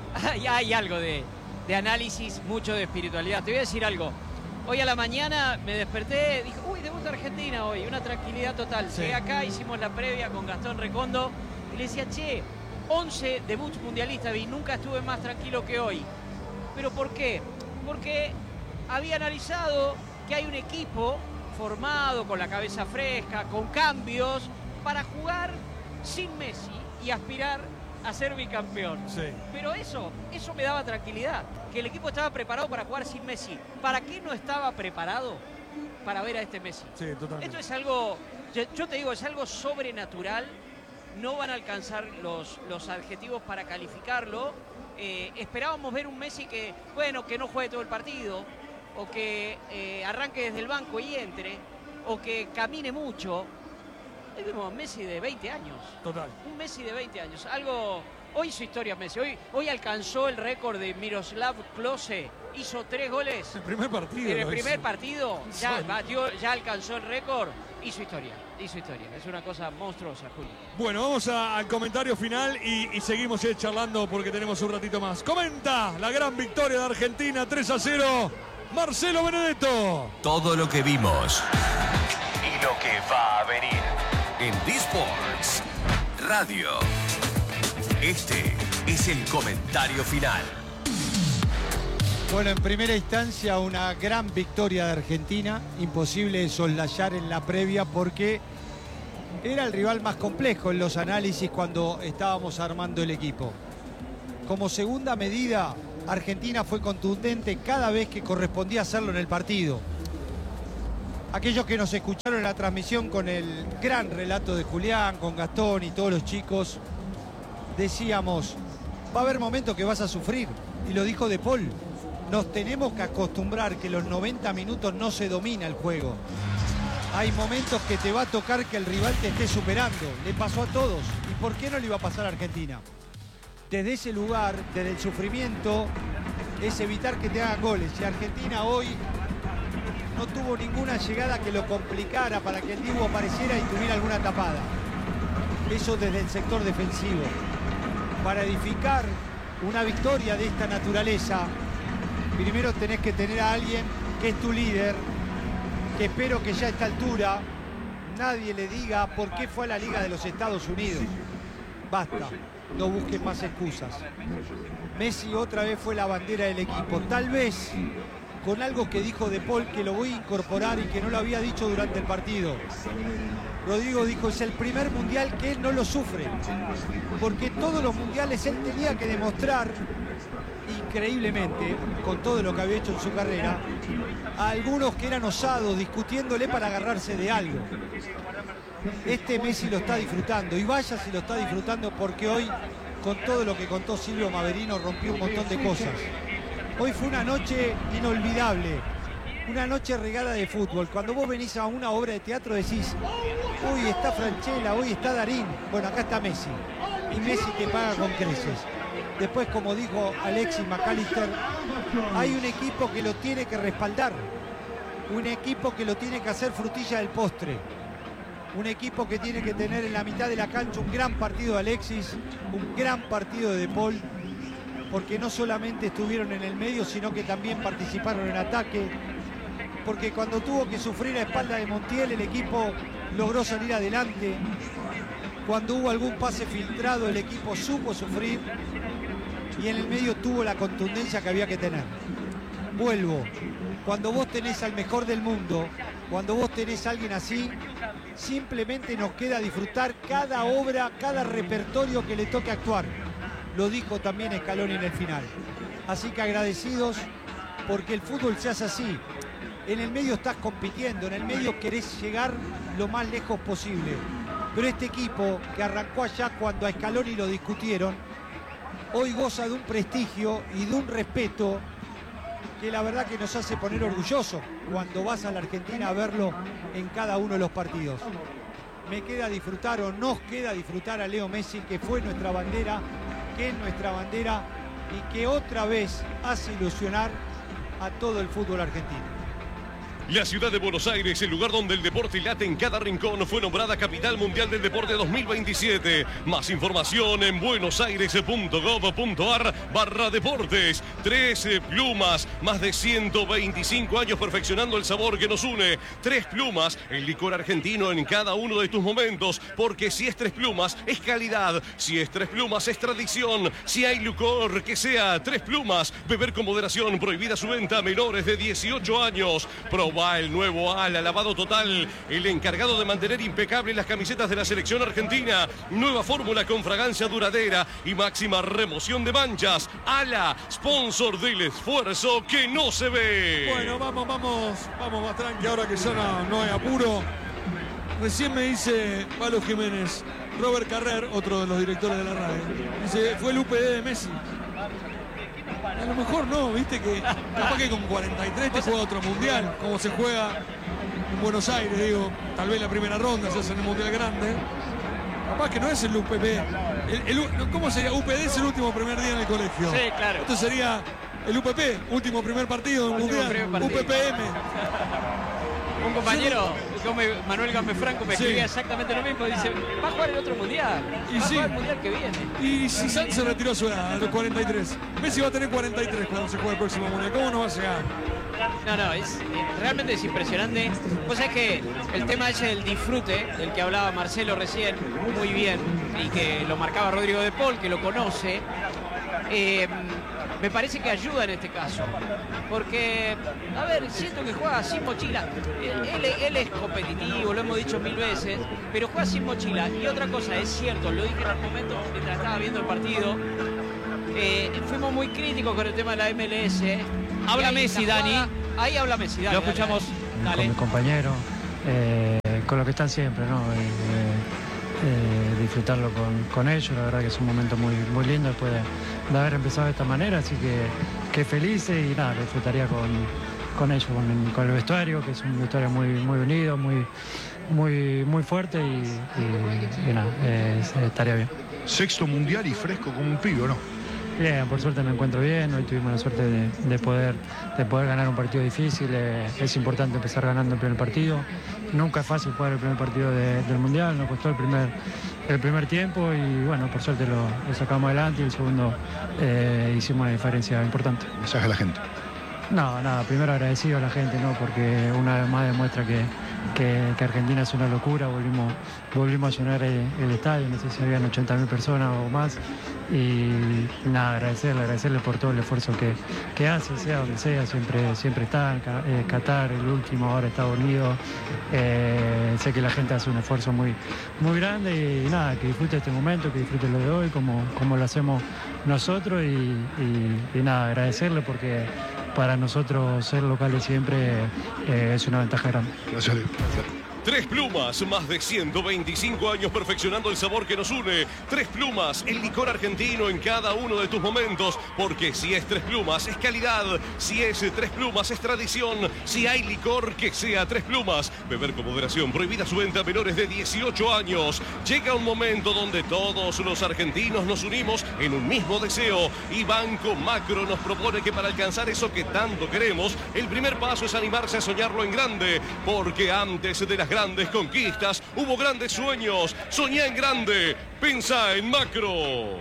Ya hay algo de, de análisis, mucho de espiritualidad. Te voy a decir algo. Hoy a la mañana me desperté, dije, uy, debuta Argentina hoy, una tranquilidad total. Sí. Llegué acá, hicimos la previa con Gastón Recondo y le decía, che, once debuts mundialistas vi, nunca estuve más tranquilo que hoy. ¿Pero por qué? Porque había analizado que hay un equipo formado, con la cabeza fresca, con cambios, para jugar sin Messi y aspirar a ser bicampeón. Sí. Pero eso, eso me daba tranquilidad, que el equipo estaba preparado para jugar sin Messi. ¿Para qué no estaba preparado? Para ver a este Messi. Sí, totalmente. Esto es algo, yo, yo te digo, es algo sobrenatural. No van a alcanzar los, los adjetivos para calificarlo. Eh, esperábamos ver un Messi que, bueno, que no juegue todo el partido, o que eh, arranque desde el banco y entre, o que camine mucho. Hoy vemos a Messi de veinte años. Total. Un Messi de veinte años. Algo. Hoy hizo historia Messi. Hoy, hoy alcanzó el récord de Miroslav Klose. Hizo tres goles. El primer partido. En el lo primer hizo. partido ya, batió, ya alcanzó el récord. Hizo historia. Hizo historia. Es una cosa monstruosa, Julio. Bueno, vamos a- al comentario final y, y seguimos eh, charlando porque tenemos un ratito más. Comenta la gran victoria de Argentina, tres a cero. Marcelo Benedetto. Todo lo que vimos y lo que va a venir en D-Sports Radio. Este es el comentario final. Bueno, en primera instancia una gran victoria de Argentina, imposible de soslayar en la previa porque era el rival más complejo en los análisis cuando estábamos armando el equipo. Como segunda medida, Argentina fue contundente cada vez que correspondía hacerlo en el partido. Aquellos que nos escucharon en la transmisión con el gran relato de Julián, con Gastón y todos los chicos, decíamos, va a haber momentos que vas a sufrir, y lo dijo De Paul. Nos tenemos que acostumbrar que los noventa minutos no se domina el juego. Hay momentos que te va a tocar que el rival te esté superando. Le pasó a todos. ¿Y por qué no le iba a pasar a Argentina? Desde ese lugar, desde el sufrimiento, es evitar que te hagan goles. Y Argentina hoy no tuvo ninguna llegada que lo complicara para que el Dibu apareciera y tuviera alguna tapada. Eso desde el sector defensivo. Para edificar una victoria de esta naturaleza, primero tenés que tener a alguien que es tu líder, que espero que ya a esta altura nadie le diga por qué fue a la Liga de los Estados Unidos. Basta, no busques más excusas. Messi otra vez fue la bandera del equipo, tal vez con algo que dijo De Paul que lo voy a incorporar y que no lo había dicho durante el partido. Rodrigo dijo, es el primer mundial que él no lo sufre, porque todos los mundiales él tenía que demostrar, increíblemente, con todo lo que había hecho en su carrera, a algunos que eran osados discutiéndole para agarrarse de algo. este Messi lo está disfrutando, y vaya si lo está disfrutando, porque hoy, con todo lo que contó Silvio Maverino, rompió un montón de cosas. Hoy fue una noche inolvidable, una noche regada de fútbol. Cuando vos venís a una obra de teatro decís, hoy está Franchella, hoy está Darín, bueno, acá está Messi, y Messi te paga con creces. Después, como dijo Alexis McAllister, hay un equipo que lo tiene que respaldar, un equipo que lo tiene que hacer frutilla del postre, un equipo que tiene que tener en la mitad de la cancha un gran partido de Alexis, un gran partido de De Paul, porque no solamente estuvieron en el medio, sino que también participaron en ataque, porque cuando tuvo que sufrir a espalda de Montiel, el equipo logró salir adelante. Cuando hubo algún pase filtrado, el equipo supo sufrir, y en el medio tuvo la contundencia que había que tener. Vuelvo, cuando vos tenés al mejor del mundo, cuando vos tenés a alguien así, simplemente nos queda disfrutar cada obra, cada repertorio que le toque actuar. Lo dijo también Scaloni en el final. Así que agradecidos, porque el fútbol se hace así. En el medio estás compitiendo, en el medio querés llegar lo más lejos posible. Pero este equipo, que arrancó allá cuando a Scaloni lo discutieron, hoy goza de un prestigio y de un respeto que la verdad que nos hace poner orgullosos cuando vas a la Argentina a verlo en cada uno de los partidos. Me queda disfrutar, o nos queda disfrutar a Leo Messi, que fue nuestra bandera, que es nuestra bandera y que otra vez hace ilusionar a todo el fútbol argentino. La ciudad de Buenos Aires, el lugar donde el deporte late en cada rincón, fue nombrada Capital Mundial del Deporte dos mil veintisiete. Más información en buenosaires.gov.ar barra deportes. Trece plumas, más de ciento veinticinco años perfeccionando el sabor que nos une. Tres Plumas, el licor argentino en cada uno de tus momentos. Porque si es Tres Plumas, es calidad. Si es Tres Plumas, es tradición. Si hay licor, que sea Tres Plumas. Beber con moderación, prohibida su venta a menores de dieciocho años. Proba el nuevo Ala, lavado total, el encargado de mantener impecable las camisetas de la selección argentina. Nueva fórmula con fragancia duradera y máxima remoción de manchas. Ala, sponsor del esfuerzo que no se ve. Bueno, vamos, vamos, vamos más tranqui, ahora que ya no, no hay apuro. Recién me dice Pablo Jiménez, Robert Carrer, otro de los directores de la radio, dice, fue el U P D de Messi. A lo mejor no, viste que capaz que con cuarenta y tres te juega otro mundial, como se juega en Buenos Aires, digo, tal vez la primera ronda se hace en el mundial grande. Capaz que no es el U P P. El, el, ¿Cómo sería? U P D es el último primer día en el colegio. Sí, claro. Esto sería el U P P, último primer partido del mundial. U P P M. Un compañero, como Manuel Gómez Franco, me escribía sí. exactamente lo mismo. Dice, va a jugar el otro mundial. Y va sí. a jugar el mundial que viene. Y si Sanz se retiró a su edad, a los cuarenta y tres. Messi va a tener cuarenta y tres cuando se juegue el próximo mundial. ¿Cómo no va a llegar? No, no, es, realmente es impresionante. Pues es que el tema es el disfrute, del que hablaba Marcelo recién, muy bien, y que lo marcaba Rodrigo De Paul, que lo conoce. Eh, me parece que ayuda en este caso, porque, a ver, siento que juega sin mochila. Él, él, él es competitivo, lo hemos dicho mil veces, pero juega sin mochila. Y otra cosa, es cierto, lo dije en algún momento mientras estaba viendo el partido, eh, fuimos muy críticos con el tema de la M L S. Habla Messi, jugada, Dani. Ahí habla Messi, Dani. Lo escuchamos. Dale, dale. Con mis compañeros, eh, con lo que están siempre, ¿no? Eh, Eh, disfrutarlo con, con ellos, la verdad que es un momento muy, muy lindo después de, de haber empezado de esta manera, así que, que feliz y nada, lo disfrutaría con, con ellos, con, con el vestuario, que es un vestuario muy, muy unido, muy, muy, muy fuerte y, y, y nada, eh, estaría bien. Sexto mundial y fresco como un pibe, ¿no? Bien, por suerte me encuentro bien, hoy tuvimos la suerte de, de, poder, de poder ganar un partido difícil, eh, es importante empezar ganando el primer partido, nunca es fácil jugar el primer partido de, del Mundial, nos costó el primer, el primer tiempo y bueno, por suerte lo, lo sacamos adelante y el segundo eh, hicimos una diferencia importante. ¿Mensaje a la gente? No, nada, primero agradecido a la gente, ¿no? Porque una vez más demuestra que, que, que Argentina es una locura, volvimos, volvimos a llenar el, el estadio, no sé si habían ochenta mil personas o más, y nada, agradecerle, agradecerle por todo el esfuerzo que, que hace, sea donde sea, siempre, siempre está, eh, Qatar, el último, ahora Estados Unidos, eh, sé que la gente hace un esfuerzo muy, muy grande y nada, que disfrute este momento, que disfrute lo de hoy, como, como lo hacemos nosotros y, y, y nada, agradecerle porque para nosotros ser locales siempre eh, es una ventaja grande. Gracias, Tres Plumas, más de ciento veinticinco años perfeccionando el sabor que nos une. Tres Plumas, el licor argentino en cada uno de tus momentos. Porque si es Tres Plumas, es calidad. Si es Tres Plumas, es tradición. Si hay licor, que sea Tres Plumas. Beber con moderación, prohibida su venta a menores de dieciocho años. Llega un momento donde todos los argentinos nos unimos en un mismo deseo. Y Banco Macro nos propone que para alcanzar eso que tanto queremos, el primer paso es animarse a soñarlo en grande. Porque antes de las grandes conquistas hubo grandes sueños. Soñá en grande, pensá en macro.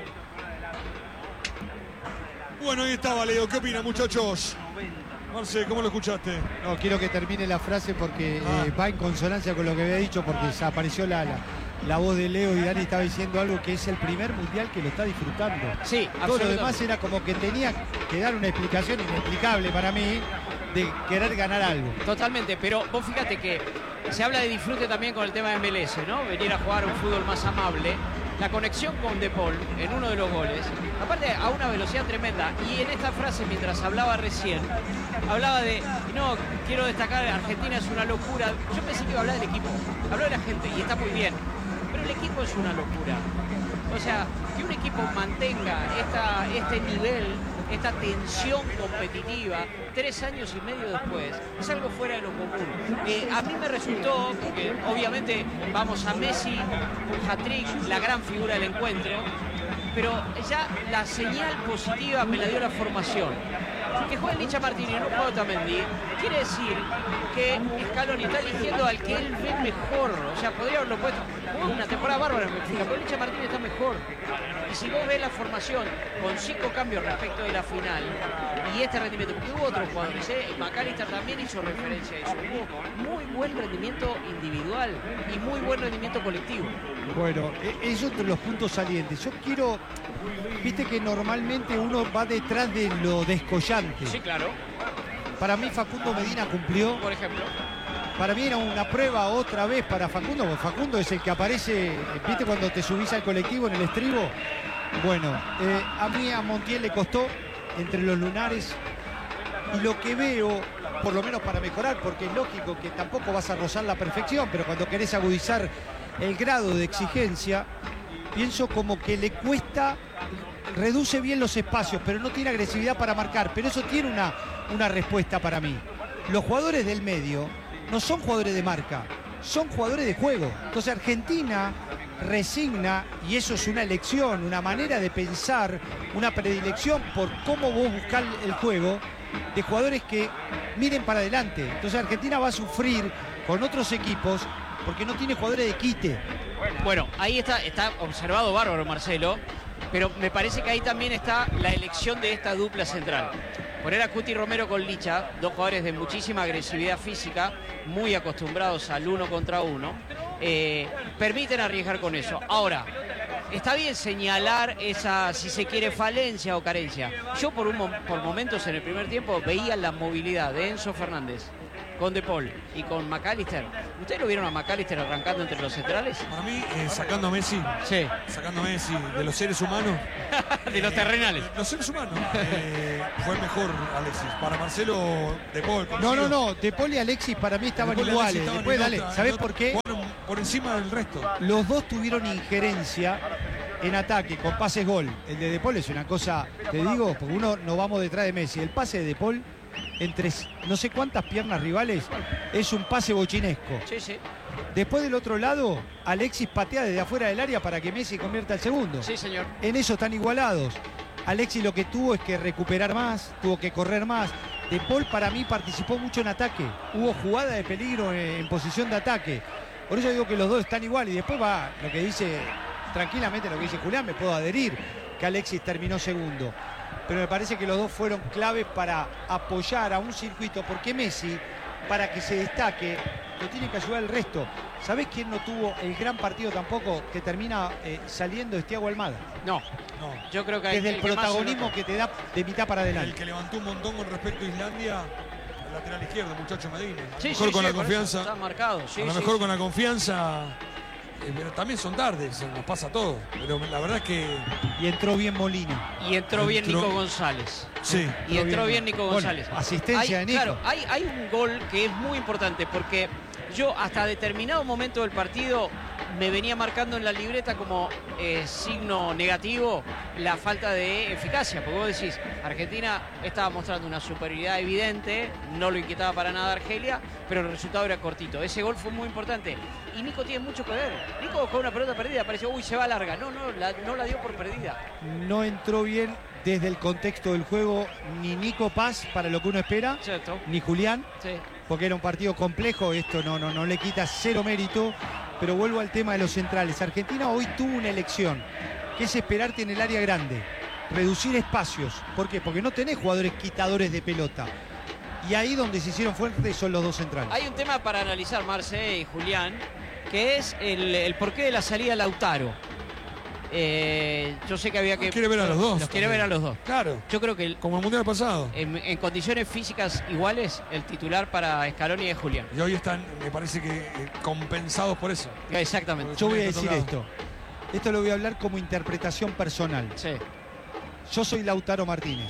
Bueno, ahí estaba Leo. ¿Qué opinan, muchachos? Marce, ¿cómo lo escuchaste? No, quiero que termine la frase porque ah. eh, va en consonancia con lo que había dicho, porque se apareció la, la, la voz de Leo y Dani estaba diciendo algo que es el primer mundial que lo está disfrutando. Sí, todo lo demás era como que tenía que dar una explicación inexplicable para mí de querer ganar algo. Totalmente, pero vos fíjate que se habla de disfrute también con el tema de M L S, ¿no? Venir a jugar un fútbol más amable. La conexión con De Paul en uno de los goles, aparte a una velocidad tremenda, y en esta frase mientras hablaba recién, hablaba de, no, quiero destacar, Argentina es una locura. Yo pensé que iba a hablar del equipo, habló de la gente y está muy bien, pero el equipo es una locura. O sea, que un equipo mantenga esta, este nivel, esta tensión competitiva, tres años y medio después, es algo fuera de lo común. Eh, a mí me resultó, porque obviamente vamos a Messi, un hat-trick, la gran figura del encuentro, pero ya la señal positiva me la dio la formación. Que juegue Licha Martínez y no juega Otamendi, quiere decir que Scaloni está eligiendo al que él ve mejor. O sea, podría haberlo puesto. Jugó una temporada bárbara, pero Licha Martínez está mejor. Y si vos ves la formación con cinco cambios respecto de la final y este rendimiento, porque hubo otros jugadores, ¿eh? McAllister también hizo referencia a eso. Hubo muy buen rendimiento individual y muy buen rendimiento colectivo. Bueno, esos son los puntos salientes. Yo quiero, viste que normalmente uno va detrás de lo descollante. Sí, claro. Para mí Facundo Medina cumplió. Por ejemplo. Para mí era una prueba otra vez para Facundo, porque Facundo es el que aparece, ¿viste cuando te subís al colectivo en el estribo? Bueno, eh, a mí a Montiel le costó entre los lunares, y lo que veo, por lo menos para mejorar, porque es lógico que tampoco vas a rozar la perfección, pero cuando querés agudizar el grado de exigencia, pienso como que le cuesta, reduce bien los espacios, pero no tiene agresividad para marcar, pero eso tiene una, una respuesta para mí. Los jugadores del medio no son jugadores de marca, son jugadores de juego. Entonces Argentina resigna, y eso es una elección, una manera de pensar, una predilección por cómo vos buscás el juego, de jugadores que miren para adelante. Entonces Argentina va a sufrir con otros equipos porque no tiene jugadores de quite. Bueno, ahí está, está observado bárbaro Marcelo, pero me parece que ahí también está la elección de esta dupla central. Poner a Cuti Romero con Licha, dos jugadores de muchísima agresividad física, muy acostumbrados al uno contra uno, eh, permiten arriesgar con eso. Ahora, está bien señalar esa, si se quiere, falencia o carencia. Yo por, un, por momentos en el primer tiempo veía la movilidad de Enzo Fernández con De Paul y con McAllister. ¿Ustedes lo vieron a McAllister arrancando entre los centrales? Para mí, eh, sacando a Messi. Sí. Sacando a Messi de los seres humanos. de los terrenales. Eh, los seres humanos. Eh, fue mejor Alexis. Para Marcelo, De Paul. No, no, no. De Paul y Alexis para mí estaban iguales. Estaban Después, dale, ¿sabés por qué? Fueron por encima del resto. Los dos tuvieron injerencia en ataque, con pases gol. El de De Paul es una cosa, te digo, porque uno no vamos detrás de Messi. El pase de De Paul, entre no sé cuántas piernas rivales, es un pase bochinesco. Sí, sí. Después del otro lado, Alexis patea desde afuera del área para que Messi convierta el segundo. Sí, señor. En eso están igualados. Alexis lo que tuvo es que recuperar más, tuvo que correr más. De Paul para mí participó mucho en ataque. Hubo jugada de peligro en, en posición de ataque. Por eso digo que los dos están igual. Y después va lo que dice, tranquilamente lo que dice Julián, me puedo adherir, que Alexis terminó segundo. Pero me parece que los dos fueron claves para apoyar a un circuito, porque Messi, para que se destaque, lo tiene que ayudar el resto. ¿Sabés quién no tuvo el gran partido tampoco, que termina eh, saliendo? Es Thiago Almada. No, no. Yo creo que hay es del protagonismo que te da de mitad para adelante. El que levantó un montón con respecto a Islandia, el lateral izquierdo, muchacho Medina. Sí, mejor sí, con sí, la confianza. Está marcado. Sí, a lo sí, mejor sí. con la confianza. Eh, pero también son tardes, nos pasa todo. Pero la verdad es que. Y entró bien Molina. Y entró, entró... bien Nico González. Sí. Y entró bien, bien Nico González. Bueno, asistencia hay, de Nico. Claro, hay, hay un gol que es muy importante porque yo hasta determinado momento del partido me venía marcando en la libreta como eh, signo negativo la falta de eficacia, porque vos decís, Argentina estaba mostrando una superioridad evidente, no lo inquietaba para nada Argelia, pero el resultado era cortito. Ese gol fue muy importante y Nico tiene mucho que ver. Nico con una pelota perdida pareció, uy, se va larga. No, no, la, no la dio por perdida. No entró bien desde el contexto del juego ni Nico Paz para lo que uno espera, ¿cierto? Ni Julián, sí. Porque era un partido complejo, esto no, no, no le quita cero mérito, pero vuelvo al tema de los centrales. Argentina hoy tuvo una elección, que es esperarte en el área grande, reducir espacios. ¿Por qué? Porque no tenés jugadores quitadores de pelota. Y ahí donde se hicieron fuertes son los dos centrales. Hay un tema para analizar, Marce y Julián, que es el, el porqué de la salida de Lautaro. Eh, yo sé que había que... Quiere ver a los dos. Los quiere ver a los dos. Claro. Yo creo que... El, como el Mundial pasado. En, en condiciones físicas iguales, el titular para Scaloni es Julián. Y hoy están, me parece que, eh, compensados por eso. Exactamente. Yo voy a decir esto. Esto lo voy a hablar como interpretación personal. Sí. Yo soy Lautaro Martínez.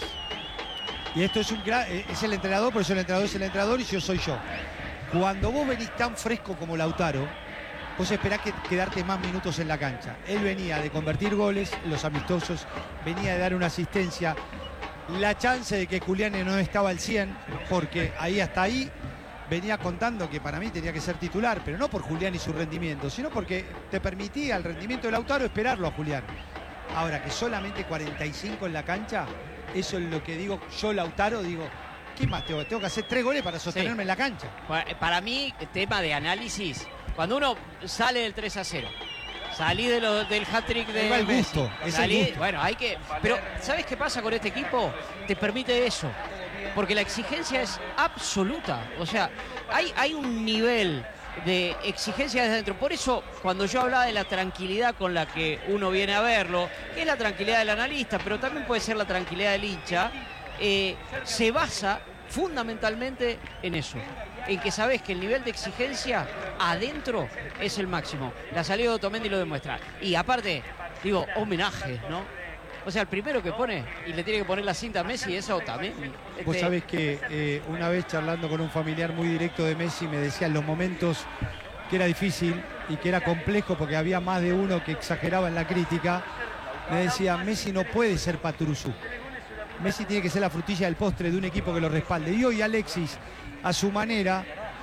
Y esto es un gran... Es el entrenador, por eso el entrenador es el entrenador y yo soy yo. Cuando vos venís tan fresco como Lautaro, vos esperás que quedarte más minutos en la cancha. Él venía de convertir goles, los amistosos, venía de dar una asistencia. La chance de que Julián no estaba al cien, porque ahí hasta ahí venía contando que para mí tenía que ser titular, pero no por Julián y su rendimiento, sino porque te permitía el rendimiento de Lautaro esperarlo a Julián. Ahora, que solamente cuarenta y cinco en la cancha, eso es lo que digo yo, Lautaro, digo, ¿qué más tengo? Tengo que hacer tres goles para sostenerme sí. en la cancha. Para mí, tema de análisis, cuando uno sale del tres a cero, salí de lo, del hat-trick de el Messi, gusto, es salí, el gusto. Bueno, hay que... Pero, ¿sabes qué pasa con este equipo? Te permite eso, porque la exigencia es absoluta. O sea, hay, hay un nivel de exigencia desde dentro. Por eso, cuando yo hablaba de la tranquilidad con la que uno viene a verlo, que es la tranquilidad del analista, pero también puede ser la tranquilidad del hincha, eh, se basa fundamentalmente en eso, en que sabés que el nivel de exigencia adentro es el máximo. La salida de Otamendi lo demuestra. Y aparte, digo, homenaje, ¿no? O sea, el primero que pone y le tiene que poner la cinta a Messi es a Otamendi. Vos Este... sabés que eh, una vez charlando con un familiar muy directo de Messi me decía en los momentos que era difícil y que era complejo porque había más de uno que exageraba en la crítica, me decía, Messi no puede ser Patrusú. Messi tiene que ser la frutilla del postre de un equipo que lo respalde. Y hoy Alexis, a su manera,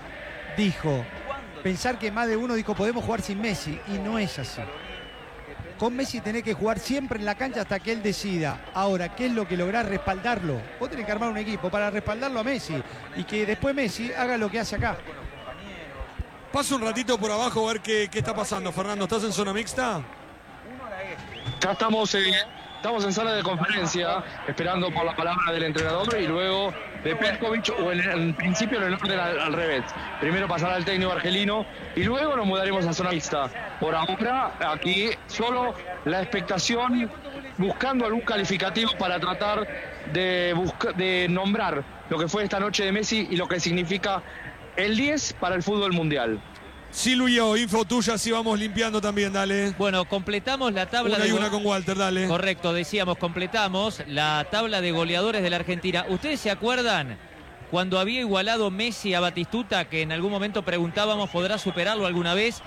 dijo, pensar que más de uno dijo, podemos jugar sin Messi, y no es así. Con Messi tenés que jugar siempre en la cancha hasta que él decida. Ahora, ¿qué es lo que lográs? Respaldarlo. Vos tenés que armar un equipo para respaldarlo a Messi y que después Messi haga lo que hace acá. Pasa un ratito por abajo a ver qué, qué está pasando. Fernando, ¿estás en zona mixta? Ya estamos en, estamos en sala de conferencia, esperando por la palabra del entrenador y luego de Petkovic, o en, en principio en el orden al, al revés. Primero pasará el técnico argelino y luego nos mudaremos a zona mixta. Por ahora, aquí solo la expectación, buscando algún calificativo para tratar de, busca, de nombrar lo que fue esta noche de Messi y lo que significa el diez para el fútbol mundial. Silvio, info tuya, si vamos limpiando también, dale. Bueno, completamos la tabla una y de... una con Walter, dale. Correcto, decíamos, completamos la tabla de goleadores de la Argentina. ¿Ustedes se acuerdan cuando había igualado Messi a Batistuta, que en algún momento preguntábamos, ¿podrá superarlo alguna vez?